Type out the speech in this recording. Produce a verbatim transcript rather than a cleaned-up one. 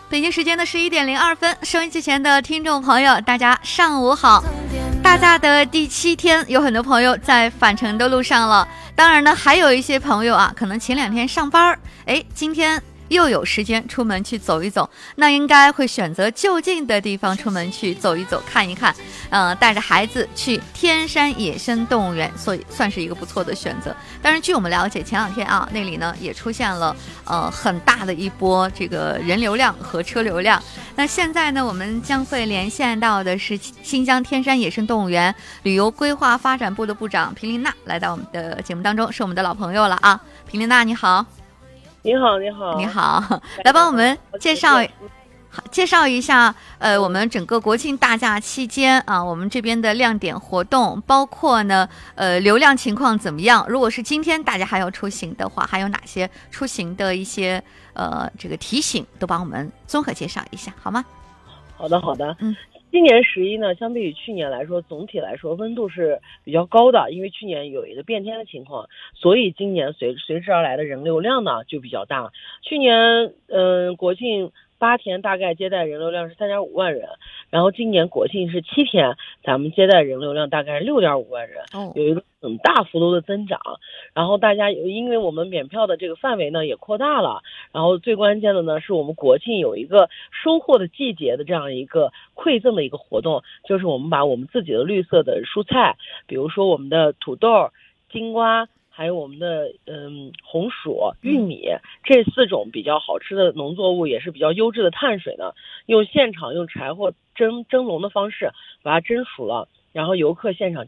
北京时间的十一点零二分，收音机前的听众朋友，大家上午好。大假的第七天，有很多朋友在返程的路上了。当然呢，还有一些朋友啊，可能前两天上班，哎，今天又有时间出门去走一走，那应该会选择就近的地方出门去走一走看一看，呃，带着孩子去天山野生动物园，所以算是一个不错的选择。当然据我们了解，前两天啊那里呢也出现了呃很大的一波这个人流量和车流量。那现在呢我们将会连线到的是新疆天山野生动物园旅游规划发展部的部长平琳娜，来到我们的节目当中，是我们的老朋友了啊。平琳娜你好。 你好，你好， 你好，来帮我们介绍介绍一下，呃，我们整个国庆大假期间啊，我们这边的亮点活动，包括呢，呃，流量情况怎么样？如果是今天大家还要出行的话，还有哪些出行的一些呃这个提醒，都帮我们综合介绍一下，好吗？ 好的，好的， 嗯。 今年十一呢，相比于去年来说，总体来说温度是比较高的，因为去年有一个变天的情况，所以今年随随之而来的人流量呢就比较大。去年嗯、呃、国庆八天大概接待人流量是三点五万人，然后今年国庆是七天，咱们接待人流量大概是六点五万人，有一个很大幅度的增长。然后大家因为我们免票的这个范围呢也扩大了，然后最关键的呢是我们国庆有一个收获的季节的这样一个馈赠的一个活动，就是我们把我们自己的绿色的蔬菜，比如说我们的土豆、金瓜，还有我们的嗯红薯、玉米这四种比较好吃的农作物，也是比较优质的碳水呢，用现场用柴火蒸蒸笼的方式把它蒸熟了，然后游客现场